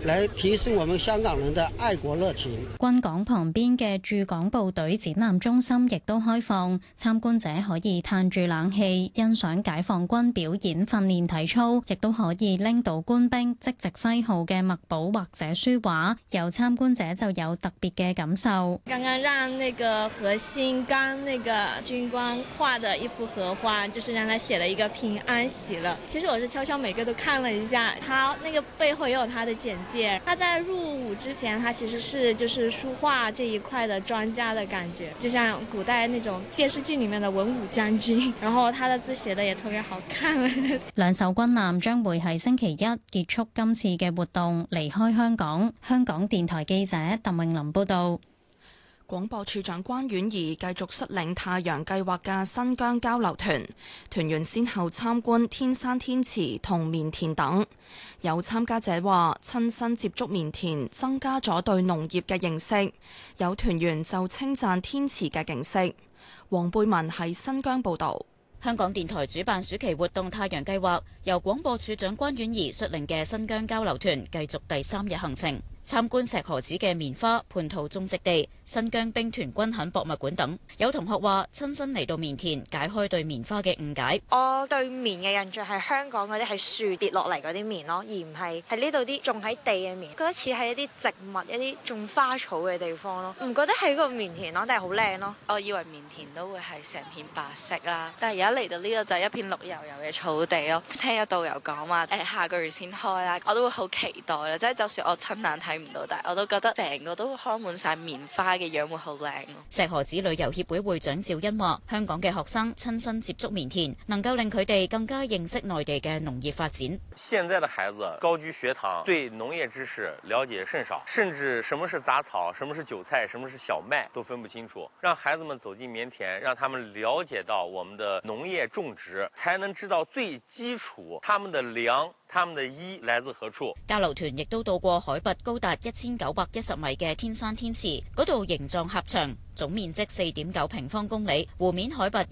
來提升我們香港人的愛國熱情。 軍港旁邊嘅駐港部隊展覽中心亦都開放，參觀者可以嘆住冷氣，欣賞解放軍表演訓練體操，亦都可以拎到官兵即席揮號嘅墨寶或者書畫。有參觀者就有特別嘅感受。 剛剛讓那個何心剛那個軍官畫的一幅荷花，就是讓他寫了一個平安喜樂。其實我是悄悄每個都看了一下，他那個背後也有他的簡介。他在入伍之前，他其實是就是書畫這一塊的專家的感覺，就像古代那種電視劇裡面的文武將軍。然後他的字寫得也特別好看。 兩艘軍艦將會喺星期一結束今次嘅活動，離開香港。香港電台記者鄧穎琳報道。 廣播處長關婉儀繼續率領太陽計劃嘅新疆交流團，團員先後參觀天山天池同棉田等。有參加者話親身接觸棉田，增加咗對農業嘅認識。有團員就稱讚天池嘅景色。黃貝文喺新疆報道。 香港電台主辦暑期活動太陽計劃，由廣播處長關婉儀率領嘅新疆交流團繼續第3日行程。參觀石河子嘅棉花蟠桃種植地、新疆兵團軍墾博物館等。有同學話親身嚟到棉田，解開對棉花嘅誤解。 我對棉嘅印象係香港嗰啲係樹跌落嚟嗰啲棉咯，而唔係喺呢度啲種喺地嘅棉。覺得似係一啲植物、一啲種花草嘅地方咯，唔覺得係個棉田咯，但係好靚咯。 我以為棉田都會係成片白色啦，但係而家嚟到呢度就係一片綠油油嘅草地咯。聽咗導遊講話下個月先開啦，我都會好期待啦。即係就算我親眼睇唔到，但係我都覺得成個都開滿晒棉花嘅樣會好靚咯。 石河子旅遊協會會長趙欣話：香港嘅學生親身接觸棉田，能夠令佢哋更加認識內地嘅農業發展。 現在的孩子高居學堂，對農業知識了解甚少，甚至什麼是雜草、什麼是韭菜、什麼是小麥都分不清楚。讓孩子們走進棉田，讓他們了解到我們的農業種植，才能知道最基礎他們的糧、他們的衣來自何處。 交流團亦都到過海拔高達1910米嘅天山天池，嗰度形狀狹長，總面積4.9平方公里，湖面海拔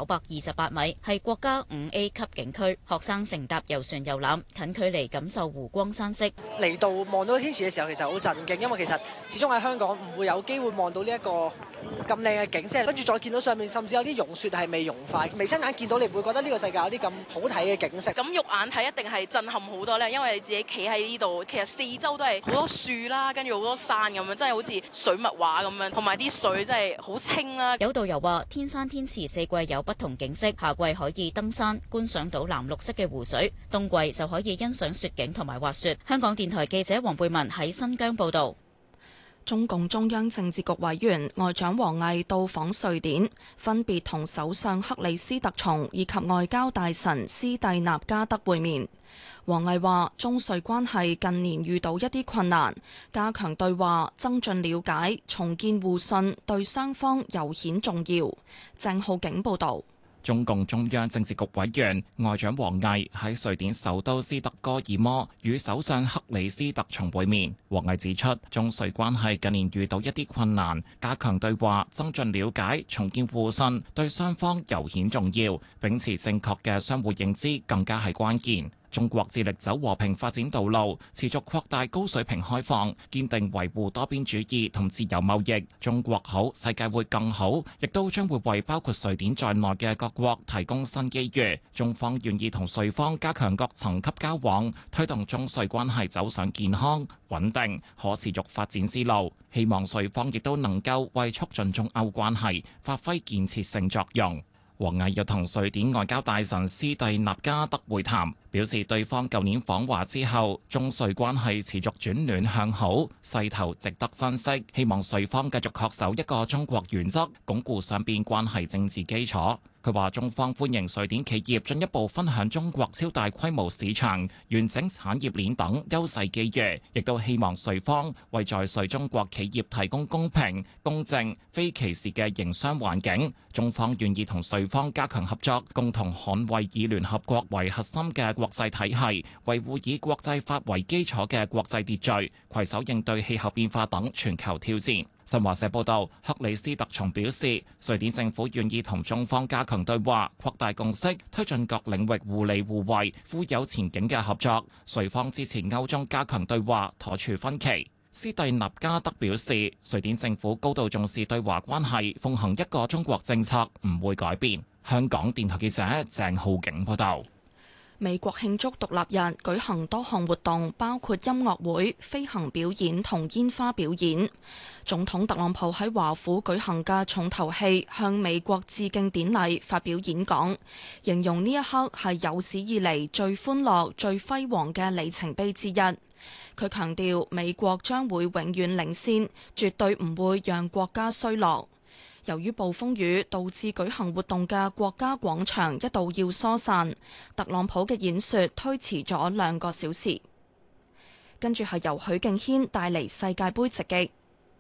1928米，係國家5A 級景區。學生乘搭遊船遊覽，近距離感受湖光山色。 嚟到望到天池嘅時候，其實好震驚，因為其實始終喺香港唔會有機會望到呢一個咁靚嘅景，即係跟住再見到上面，甚至有啲融雪係未融化，未親眼見到，你唔會覺得呢個世界有啲咁好睇嘅景色。 咁肉眼睇一定係震撼好多咧，因為你自己企喺呢度，其實四周都係好多樹啦，跟住好多山咁樣，真係好似水墨畫咁樣，同埋啲水真係好清啦。 有導遊話：天山天池4季有不同景色，夏季可以登山觀賞到藍綠色嘅湖水，冬季就可以欣賞雪景同埋滑雪。香港電台記者黃貝文喺新疆報導。 中共中央政治局委員外長王毅到訪瑞典，分別同首相克里斯特松以及外交大臣斯蒂納加德會面。王毅話：中瑞關係近年遇到一啲困難，加強對話，增進了解，重建互信，對雙方尤顯重要。鄭浩景報導。 中共中央政治局委員外長王毅喺瑞典首都斯德哥爾摩與首相克里斯特松會面。王毅指出，中瑞關係近年遇到一啲困難，加強對話，增進了解，重建互信，對雙方尤顯重要。秉持正確嘅相互認知，更加係關鍵。中國致力走和平發展道路，持續擴大高水平開放，堅定維護多邊主義同自由貿易。中國好，世界會更好，亦都將會為包括瑞典在內嘅各國提供新機遇。中方願意同瑞方加強各層級交往，推動中瑞關係走上健康、穩定、可持續發展之路。希望瑞方亦都能夠為促進中歐關係發揮建設性作用。王毅又同瑞典外交大臣斯蒂納加德會談，表示對方舊年訪華之後，中瑞關係持續轉暖向好，勢頭值得珍惜。希望瑞方繼續恪守一個中國原則，鞏固雙邊關係政治基礎。佢話：中方歡迎瑞典企業進一步分享中國超大規模市場、完整產業鏈等優勢機遇，亦都希望瑞方為在瑞中國企業提供公平、公正、非歧視嘅營商環境。中方願意同瑞方加強合作，共同捍衛以聯合國為核心嘅國際體系，維護以國際法為基礎嘅國際秩序，攜手應對氣候變化等全球挑戰。新華社報道，克里斯特松表示，瑞典政府願意同中方加強對話，擴大共識，推進各領域互利互惠、富有前景嘅合作。瑞方支持歐中加強對話，妥處分歧。斯蒂納加德表示，瑞典政府高度重視對華關係，奉行一個中國政策，唔會改變。香港電台記者鄭浩景報道。 美國慶祝獨立日舉行多項活動，包括音樂會、飛行表演同煙花表演。總統特朗普喺華府舉行嘅重頭戲向美國致敬典禮發表演講，形容呢一刻係有史以嚟最歡樂、最輝煌嘅里程碑之一。佢強調美國將會永遠領先，絕對唔會讓國家衰落。由於暴風雨導致舉行活動嘅國家廣場一度要疏散，特朗普嘅演說推遲咗2個小時。跟住係由許敬軒帶嚟世界盃直擊。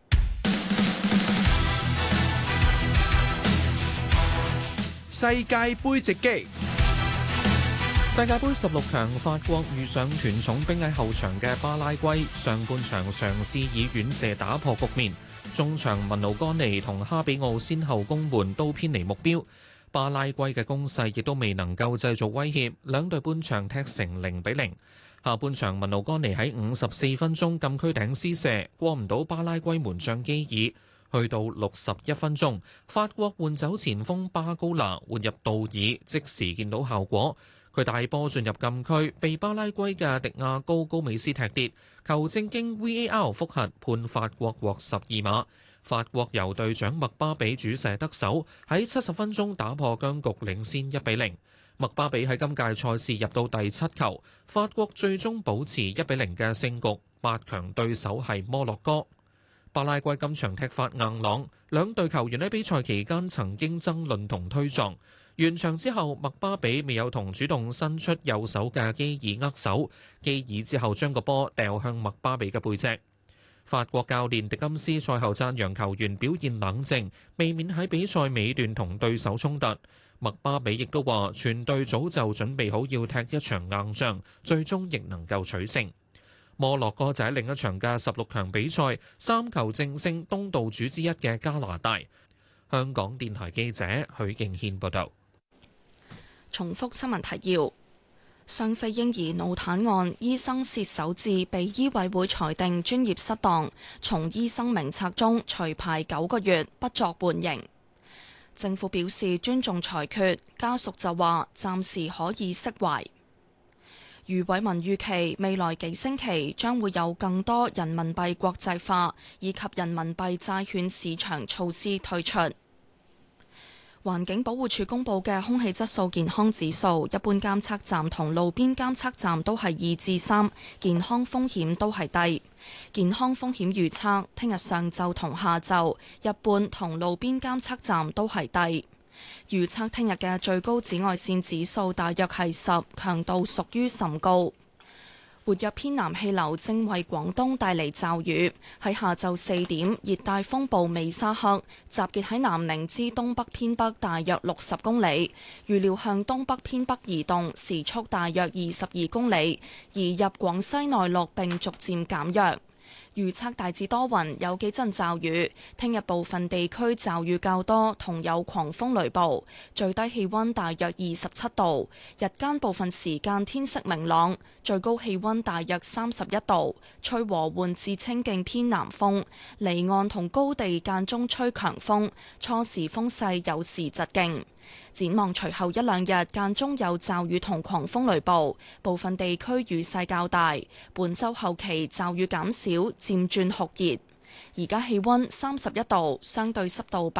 世界盃直擊。世界盃16強，法國遇上團重兵喺後場嘅巴拉圭，上半場嘗試以遠射打破局面。中場文奴干尼同哈比奧先後攻門都偏離目標，巴拉圭嘅攻勢亦都未能夠製造威脅，兩隊半場踢成0-0。下半場文奴干尼喺54分鐘禁區頂施射，過唔到巴拉圭門將基爾。去到61分鐘，法國換走前鋒巴高拿，換入道爾，即時見到效果。佢大波進入禁區，被巴拉圭嘅迪亞高美斯踢跌，球證經 VAR 複核判法國獲12碼。法國由隊長麥巴比主射得手，喺70分鐘打破僵局，領先1-0。麥巴比喺今屆賽事入到第7球，法國最終保持1-0嘅勝局。8強對手係摩洛哥。巴拉圭今場踢法硬朗，兩隊球員喺比賽期間曾經爭論同推撞。完場之後，麥巴比未有同主動伸出右手嘅基爾握手，基爾之後將個波掉向麥巴比嘅背脊。法國教練迪金斯賽後讚揚球員表現冷靜，避免喺比賽尾段同對手衝突。麥巴比亦都話，全隊早就準備好要踢一場硬仗，最終亦能夠取勝。摩洛哥就喺另一場嘅16強比賽3球淨勝東道主之一嘅加拿大。香港電台記者許敬軒報道。 重複新聞提要：雙非嬰兒腦癱案，醫生薛守志被醫委會裁定專業失當，從醫生名冊中除牌9個月，不作緩刑。政府表示尊重裁決，家屬就話暫時可以釋懷。余偉文預期未來幾星期將會有更多人民幣國際化以及人民幣債券市場措施推出。環境保護署公布嘅空氣質素健康指數，一般監測站同路邊監測站都係2至3，健康風險都係低。健康風險預測，聽日上晝同下晝，一般同路邊監測站都係低。預測聽日嘅最高紫外線指數大約係10，強度屬於甚高。活躍偏南氣流正為廣東帶嚟驟雨。喺下晝4點，熱帶風暴美沙克集結喺南寧之東北偏北大約60公里，預料向東北偏北移動，時速大約22公里，移入廣西內陸並逐漸減弱。預測大致多雲，有幾陣驟雨。聽日部分地區驟雨較多，同有狂風雷暴。最低氣溫大約27度，日間部分時間天色明朗，最高氣溫大約31度，吹和緩至清勁偏南風，離岸同高地間中吹強風，初時風勢有時疾勁。展望隨後1、2日間中有驟雨同狂風雷暴，部分地區雨勢較大。本週後期驟雨減少，漸轉酷熱。而家氣溫31度，相對濕度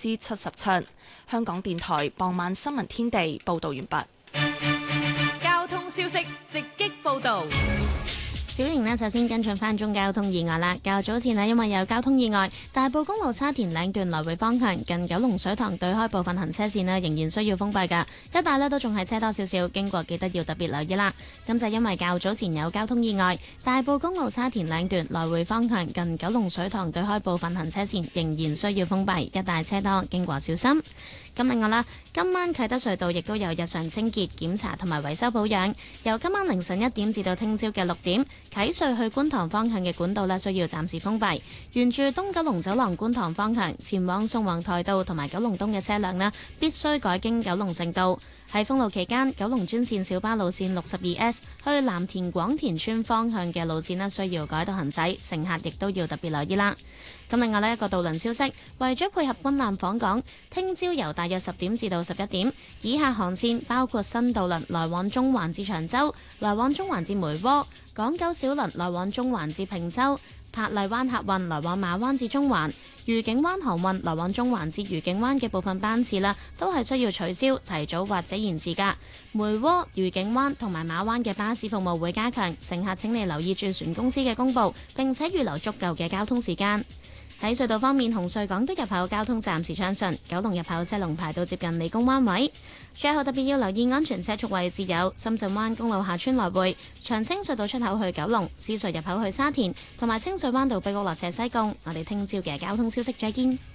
77%。香港電台傍晚新聞天地報道完畢。 交通消息直擊報道。 小瑩呢，首先跟進翻宗交通意外啦。較早前呢，因為有交通意外，大埔公路叉田嶺段來回方向近九龍水塘對開部分行車線呢，仍然需要封閉㗎。一帶呢都仲係車多少少，經過記得要特別留意啦。咁就因為較早前有交通意外，大埔公路叉田嶺段來回方向近九龍水塘對開部分行車線仍然需要封閉，一帶車多，經過小心。 咁另外啦，今晚啟德隧道亦都有日常清潔檢查同埋維修保養。由今晚凌晨1點至到聽朝嘅6點，啟隧去觀塘方向嘅管道需要暫時封閉。沿住東九龍走廊觀塘方向前往宋皇台道同埋九龍東嘅車輛必須改經九龍城道。喺封路期間，九龍專線小巴路線 62S 去藍田廣田村方向嘅路線需要改道行駛，乘客亦都要特別留意啦。咁另外呢一個渡輪消息，為咗配合軍艦訪港，聽朝由大約10點至到11點，以下航線包括新渡輪來往中環至長洲，來往中環至梅窩，港九小輪來往中環至坪洲，珀麗灣客運來往馬灣至中環，愉景灣航運來往中環至愉景灣嘅部分班次都係需要取消、提早或者延遲㗎。梅窩、愉景灣同埋馬灣嘅巴士服務會加強，乘客請你留意住船公司嘅公佈，並且預留足夠嘅交通時間。喺隧道方面，紅隧港島入口交通暫時暢順，九龍入口車龍排到接近理工灣位。最後特別要留意安全車速位置有深圳灣公路下村來回、長青隧道出口去九龍、獅隧入口去沙田，同埋清水灣道碧屋落斜西貢。我哋聽朝嘅交通消息再見。